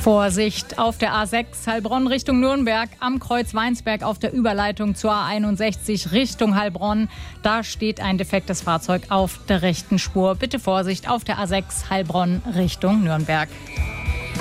Vorsicht auf der A6 Heilbronn Richtung Nürnberg, am Kreuz Weinsberg auf der Überleitung zur A61 Richtung Heilbronn. Da steht ein defektes Fahrzeug auf der rechten Spur. Bitte Vorsicht auf der A6 Heilbronn Richtung Nürnberg.